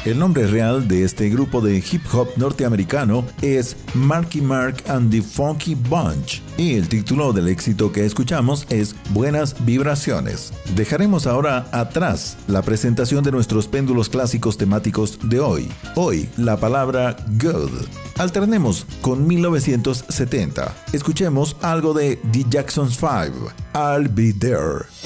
El nombre real de este grupo de hip hop norteamericano es Marky Mark and the Funky Bunch, y el título del éxito que escuchamos es Buenas Vibraciones. Dejaremos ahora atrás la presentación de nuestros péndulos clásicos temáticos de hoy. Hoy, la palabra good. Alternemos con 1970. Escuchemos algo de The Jackson 5, I'll Be There.